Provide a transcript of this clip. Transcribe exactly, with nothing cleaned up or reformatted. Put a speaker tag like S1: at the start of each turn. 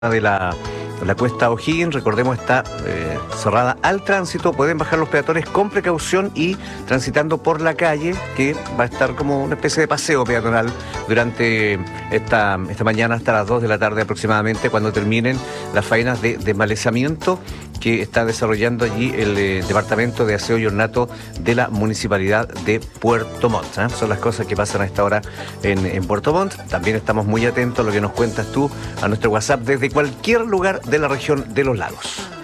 S1: de la, la cuesta O'Higgins, recordemos, está eh, cerrada al tránsito. Pueden bajar los peatones con precaución y transitando por la calle, que va a estar como una especie de paseo peatonal durante esta, esta mañana hasta las dos de la tarde aproximadamente, cuando terminen las faenas de desmalezamiento que está desarrollando allí el eh, Departamento de Aseo y Ornato de la Municipalidad de Puerto Montt. ¿eh? Son las cosas que pasan a esta hora en, en Puerto Montt. También estamos muy atentos a lo que nos cuentas tú a nuestro WhatsApp desde cualquier lugar de la región de los lagos.